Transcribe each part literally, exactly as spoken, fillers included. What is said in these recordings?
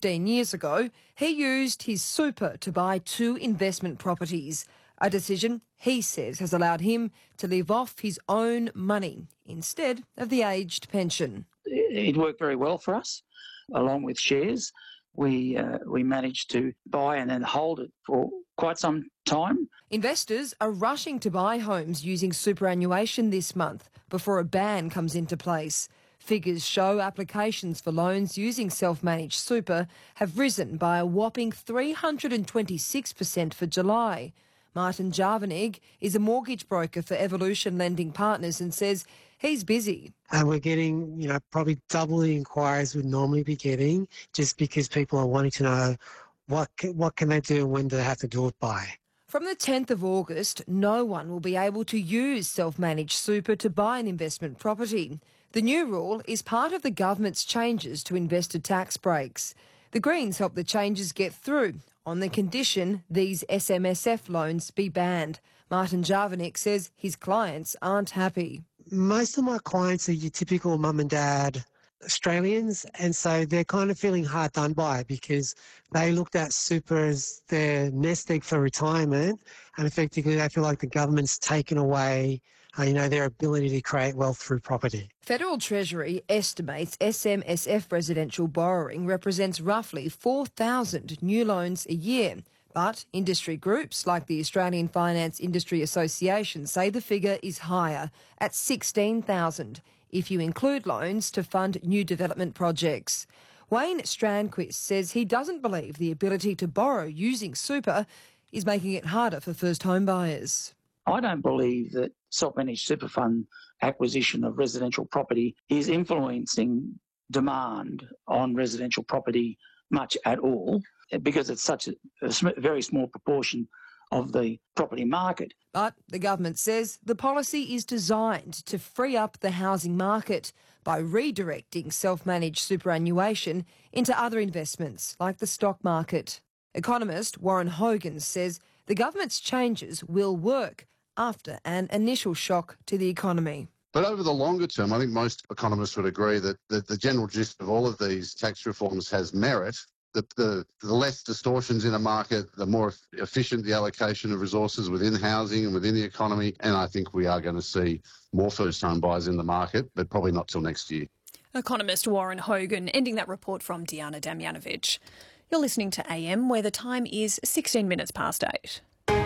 fifteen years ago, he used his super to buy two investment properties, a decision he says has allowed him to live off his own money instead of the aged pension. It worked very well for us. Along with shares, we uh, we managed to buy and then hold it for quite some time. Investors are rushing to buy homes using superannuation this month before a ban comes into place. Figures show applications for loans using self-managed super have risen by a whopping three hundred twenty-six percent for July. Martin Jarvenig is a mortgage broker for Evolution Lending Partners and says he's busy. And we're getting, you know, probably double the inquiries we'd normally be getting just because people are wanting to know what can, what can they do and when do they have to do it by. From the tenth of August, no one will be able to use self-managed super to buy an investment property. The new rule is part of the government's changes to investor tax breaks. The Greens hope the changes get through on the condition these S M S F loans be banned. Martin Jarvenik says his clients aren't happy. Most of my clients are your typical mum and dad Australians, and so they're kind of feeling hard done by because they looked at super as their nest egg for retirement, and effectively they feel like the government's taken away uh, you know, their ability to create wealth through property. Federal Treasury estimates S M S F residential borrowing represents roughly four thousand new loans a year. But industry groups like the Australian Finance Industry Association say the figure is higher, at sixteen thousand, if you include loans to fund new development projects. Wayne Strandquist says he doesn't believe the ability to borrow using super is making it harder for first home buyers. I don't believe that self-managed super fund acquisition of residential property is influencing demand on residential property much at all, because it's such a, a very small proportion of the property market. But the government says the policy is designed to free up the housing market by redirecting self-managed superannuation into other investments like the stock market. Economist Warren Hogan says the government's changes will work after an initial shock to the economy. But over the longer term, I think most economists would agree that the, the general gist of all of these tax reforms has merit. The, the, the less distortions in a market, the more efficient the allocation of resources within housing and within the economy. And I think we are going to see more first-home buyers in the market, but probably not till next year. Economist Warren Hogan ending that report from Diana Damjanovic. You're listening to A M, where the time is sixteen minutes past eight.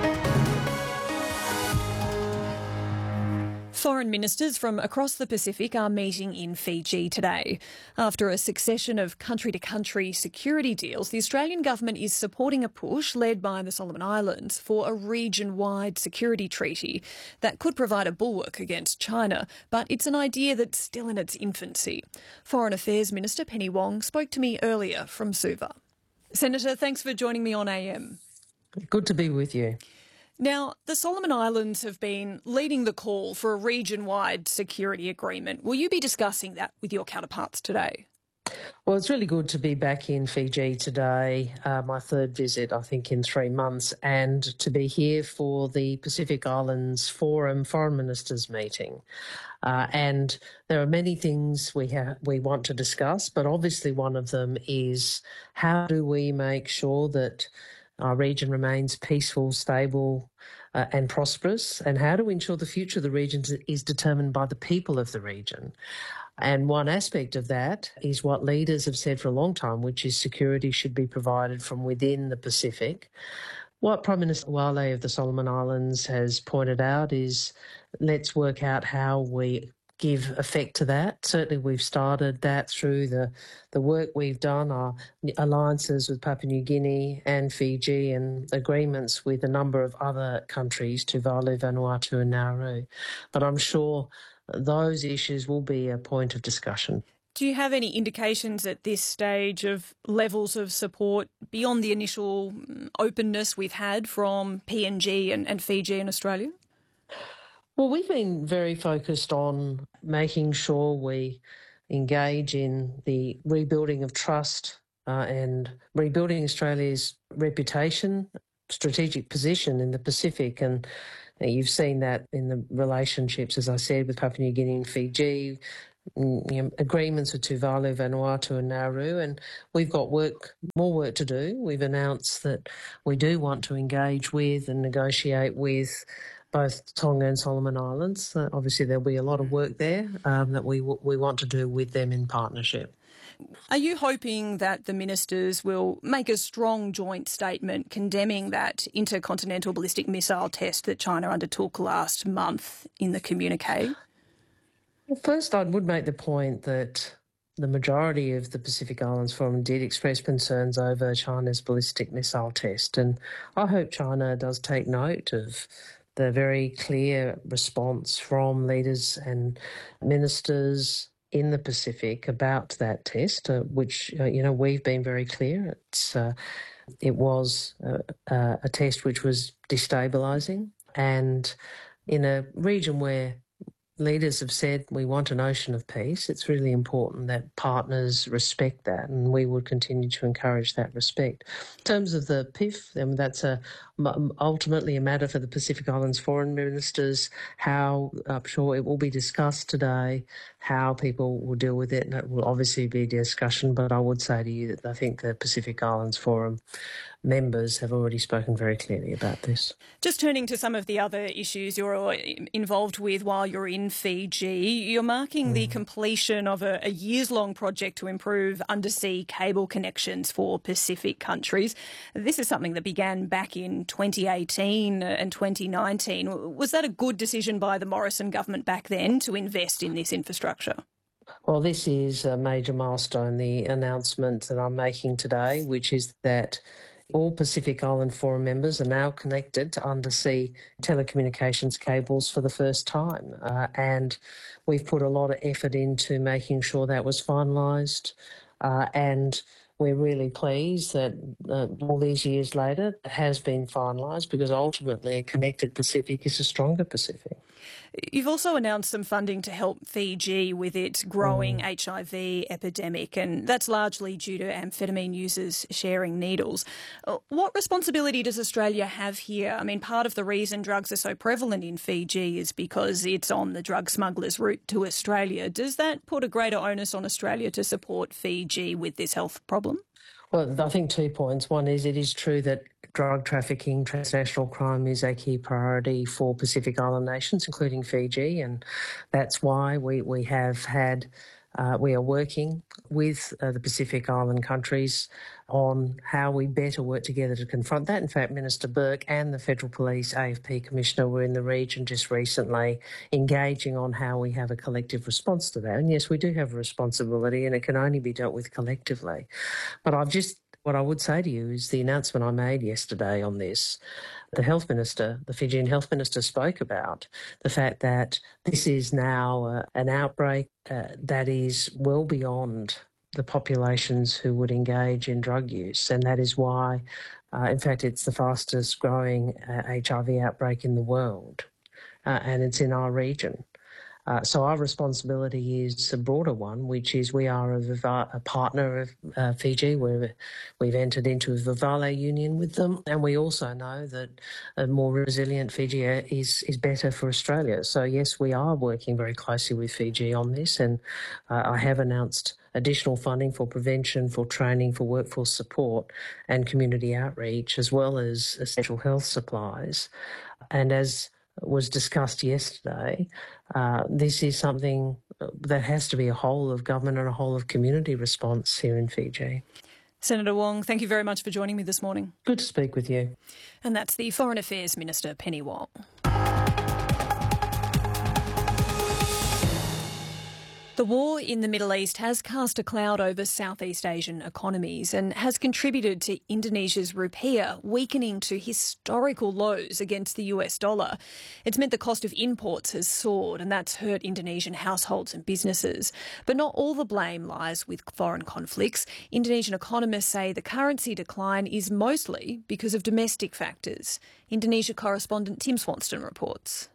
Foreign ministers from across the Pacific are meeting in Fiji today. After a succession of country-to-country security deals, the Australian government is supporting a push led by the Solomon Islands for a region-wide security treaty that could provide a bulwark against China, but it's an idea that's still in its infancy. Foreign Affairs Minister Penny Wong spoke to me earlier from Suva. Senator, thanks for joining me on A M. Good to be with you. Now, the Solomon Islands have been leading the call for a region-wide security agreement. Will you be discussing that with your counterparts today? Well, it's really good to be back in Fiji today, uh, my third visit, I think, in three months, and to be here for the Pacific Islands Forum Foreign Ministers meeting. Uh, and there are many things we ha- we want to discuss, but obviously one of them is how do we make sure that our region remains peaceful, stable uh, and prosperous, and how do we ensure the future of the region is determined by the people of the region. And one aspect of that is what leaders have said for a long time, which is security should be provided from within the Pacific. What Prime Minister Wale of the Solomon Islands has pointed out is let's work out how we give effect to that. Certainly we've started that through the, the work we've done, our alliances with Papua New Guinea and Fiji and agreements with a number of other countries, Tuvalu, Vanuatu and Nauru. But I'm sure those issues will be a point of discussion. Do you have any indications at this stage of levels of support beyond the initial openness we've had from P N G and, and Fiji and Australia? Well, we've been very focused on making sure we engage in the rebuilding of trust uh, and rebuilding Australia's reputation, strategic position in the Pacific. And you've seen that in the relationships, as I said, with Papua New Guinea and Fiji, you know, agreements with Tuvalu, Vanuatu and Nauru, and we've got work, more work to do. We've announced that we do want to engage with and negotiate with both Tonga and Solomon Islands. Uh, obviously, there'll be a lot of work there um, that we we want to do with them in partnership. Are you hoping that the ministers will make a strong joint statement condemning that intercontinental ballistic missile test that China undertook last month in the communique? Well, first, I would make the point that the majority of the Pacific Islands Forum did express concerns over China's ballistic missile test, and I hope China does take note of the very clear response from leaders and ministers in the Pacific about that test, uh, which, uh, you know, we've been very clear. It's, uh, it was uh, uh, a test which was destabilising, and in a region where leaders have said we want an ocean of peace, it's really important that partners respect that, and we would continue to encourage that respect. In terms of the P I F, I mean, that's a, ultimately a matter for the Pacific Islands foreign ministers, how, I'm sure it will be discussed today, how people will deal with it, and it will obviously be a discussion, but I would say to you that I think the Pacific Islands Forum members have already spoken very clearly about this. Just turning to some of the other issues you're involved with while you're in Fiji, you're marking mm. the completion of a, a years-long project to improve undersea cable connections for Pacific countries. This is something that began back in twenty eighteen and twenty nineteen. Was that a good decision by the Morrison government back then to invest in this infrastructure? Well, this is a major milestone, the announcement that I'm making today, which is that all Pacific Island Forum members are now connected to undersea telecommunications cables for the first time. Uh, and we've put a lot of effort into making sure that was finalised. Uh, and we're really pleased that uh, all these years later it has been finalised, because ultimately a connected Pacific is a stronger Pacific. You've also announced some funding to help Fiji with its growing mm. H I V epidemic, and that's largely due to amphetamine users sharing needles. What responsibility does Australia have here? I mean, part of the reason drugs are so prevalent in Fiji is because it's on the drug smugglers' route to Australia. Does that put a greater onus on Australia to support Fiji with this health problem? Well, I think two points. One is it is true that drug trafficking, transnational crime is a key priority for Pacific Island nations, including Fiji, and that's why we, we have had, uh, we are working with uh, the Pacific Island countries on how we better work together to confront that. In fact, Minister Burke and the Federal Police A F P Commissioner were in the region just recently engaging on how we have a collective response to that. And yes, we do have a responsibility, and it can only be dealt with collectively. But I've just, what I would say to you is the announcement I made yesterday on this, the Health Minister, the Fijian Health Minister spoke about the fact that this is now uh, an outbreak uh, that is well beyond the populations who would engage in drug use, and that is why, uh, in fact, it's the fastest growing uh, H I V outbreak in the world, uh, and it's in our region. Uh, so our responsibility is a broader one, which is we are a, a partner of uh, Fiji. We're, we've entered into a Vivale union with them, and we also know that a more resilient Fiji is, is better for Australia. So, yes, we are working very closely with Fiji on this, and uh, I have announced additional funding for prevention, for training, for workforce support and community outreach, as well as essential health supplies. And as was discussed yesterday, uh, this is something that has to be a whole of government and a whole of community response here in Fiji. Senator Wong, thank you very much for joining me this morning. Good to speak with you. And that's the Foreign Affairs Minister, Penny Wong. The war in the Middle East has cast a cloud over Southeast Asian economies and has contributed to Indonesia's rupiah weakening to historical lows against the U S dollar. It's meant the cost of imports has soared, and that's hurt Indonesian households and businesses. But not all the blame lies with foreign conflicts. Indonesian economists say the currency decline is mostly because of domestic factors. Indonesia correspondent Tim Swanston reports.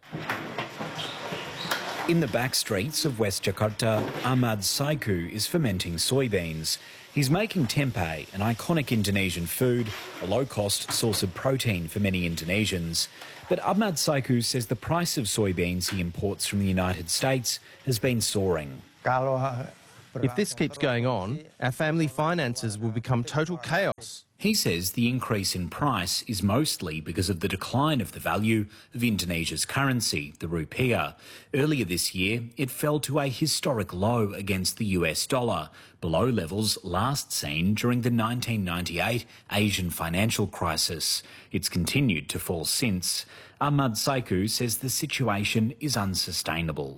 In the back streets of West Jakarta, Ahmad Saiku is fermenting soybeans. He's making tempeh, an iconic Indonesian food, a low-cost source of protein for many Indonesians. But Ahmad Saiku says the price of soybeans he imports from the United States has been soaring. If this keeps going on, our family finances will become total chaos. He says the increase in price is mostly because of the decline of the value of Indonesia's currency, the rupiah. Earlier this year, it fell to a historic low against the U S dollar, below levels last seen during the nineteen ninety-eight Asian financial crisis. It's continued to fall since. Ahmad Saiku says the situation is unsustainable.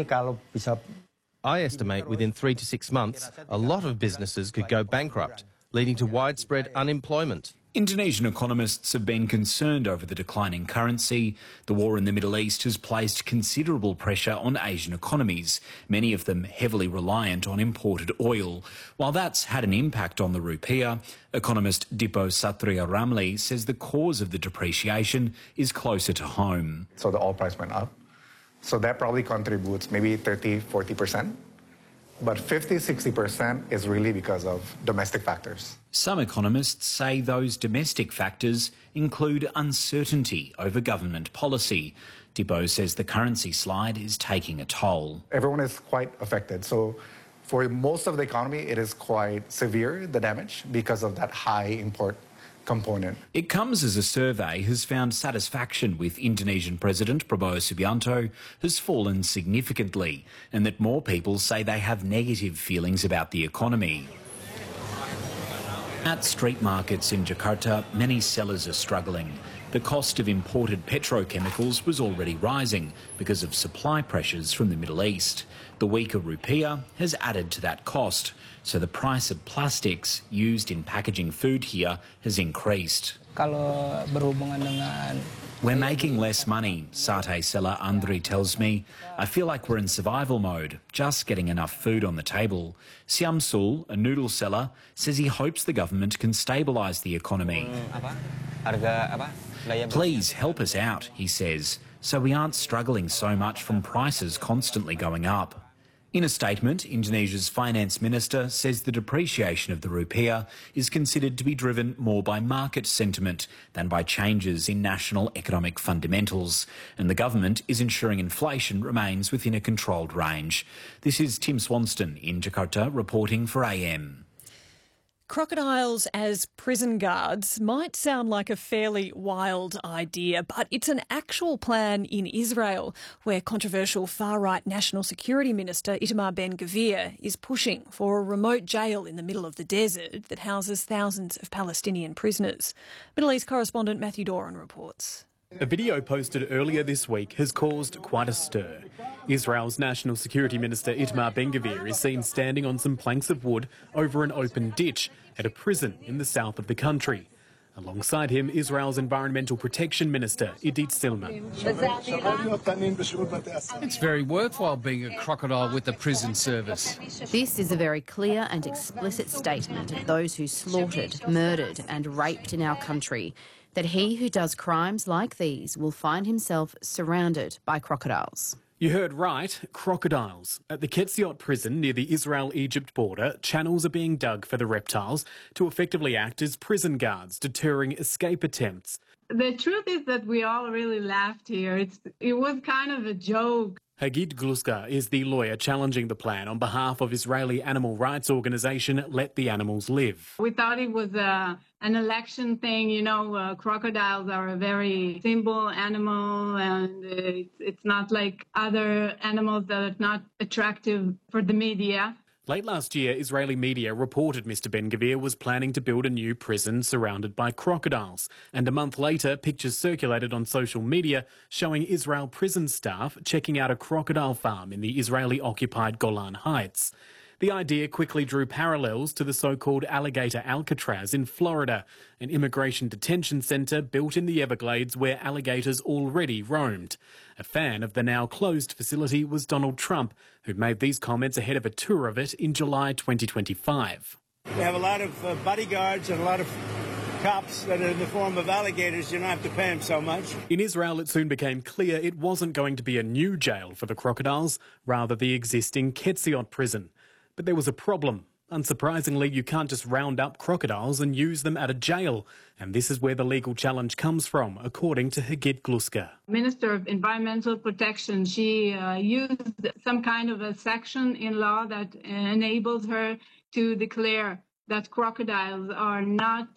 I estimate within three to six months, a lot of businesses could go bankrupt, leading to widespread unemployment. Indonesian economists have been concerned over the declining currency. The war in the Middle East has placed considerable pressure on Asian economies, many of them heavily reliant on imported oil. While that's had an impact on the rupiah, economist Dipo Satria Ramli says the cause of the depreciation is closer to home. So the oil price went up. So that probably contributes maybe thirty, forty percent. But fifty, sixty percent is really because of domestic factors. Some economists say those domestic factors include uncertainty over government policy. Dipo says the currency slide is taking a toll. Everyone is quite affected. So for most of the economy, it is quite severe, the damage, because of that high import component. It comes as a survey has found satisfaction with Indonesian President Prabowo Subianto has fallen significantly, and that more people say they have negative feelings about the economy. At street markets in Jakarta, many sellers are struggling. The cost of imported petrochemicals was already rising because of supply pressures from the Middle East. The weaker rupiah has added to that cost, so the price of plastics used in packaging food here has increased. We're making less money, satay seller Andri tells me. I feel like we're in survival mode, just getting enough food on the table. Siamsul, a noodle seller, says he hopes the government can stabilise the economy. Please help us out, he says, so we aren't struggling so much from prices constantly going up. In a statement, Indonesia's finance minister says the depreciation of the rupiah is considered to be driven more by market sentiment than by changes in national economic fundamentals, and the government is ensuring inflation remains within a controlled range. This is Tim Swanston in Jakarta reporting for A M. Crocodiles as prison guards might sound like a fairly wild idea, but it's an actual plan in Israel, where controversial far-right National Security Minister Itamar Ben-Gvir is pushing for a remote jail in the middle of the desert that houses thousands of Palestinian prisoners. Middle East correspondent Matthew Doran reports. A video posted earlier this week has caused quite a stir. Israel's National Security Minister Itamar Ben-Gvir is seen standing on some planks of wood over an open ditch at a prison in the south of the country. Alongside him, Israel's Environmental Protection Minister Idit Silman. It's very worthwhile being a crocodile with the prison service. This is a very clear and explicit statement of those who slaughtered, murdered and raped in our country, that he who does crimes like these will find himself surrounded by crocodiles. You heard right, crocodiles. At the Ketziot prison near the Israel-Egypt border, channels are being dug for the reptiles to effectively act as prison guards, deterring escape attempts. The truth is that we all really laughed here. It's, it was kind of a joke. Hagit Gluska is the lawyer challenging the plan on behalf of Israeli animal rights organisation Let the Animals Live. We thought it was a, an election thing. You know, uh, crocodiles are a very simple animal, and it's, it's not like other animals that are not attractive for the media. Late last year, Israeli media reported Mister Ben-Gvir was planning to build a new prison surrounded by crocodiles. And a month later, pictures circulated on social media showing Israel prison staff checking out a crocodile farm in the Israeli-occupied Golan Heights. The idea quickly drew parallels to the so-called alligator Alcatraz in Florida, an immigration detention centre built in the Everglades where alligators already roamed. A fan of the now closed facility was Donald Trump, who made these comments ahead of a tour of it in July twenty twenty-five. We have a lot of uh, bodyguards and a lot of cops that are in the form of alligators. You don't have to pay them so much. In Israel, it soon became clear it wasn't going to be a new jail for the crocodiles, rather the existing Ketziot prison. But there was a problem. Unsurprisingly, you can't just round up crocodiles and use them at a jail. And this is where the legal challenge comes from, according to Hagit Gluska. Minister of Environmental Protection, she uh, used some kind of a section in law that enabled her to declare that crocodiles are not